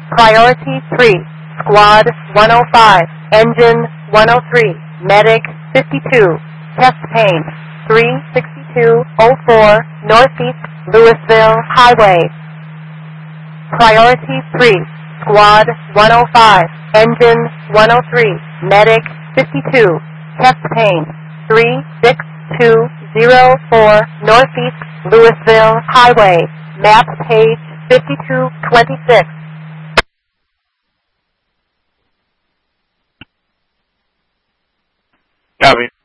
Priority 3, Squad 105, Engine 103, Medic 52, Chest Pain 36204, Northeast Louisville Highway. Priority 3, Squad 105, Engine 103, Medic 52, Chest Pain 36204, Northeast Louisville Highway. Map page 5226. Copy.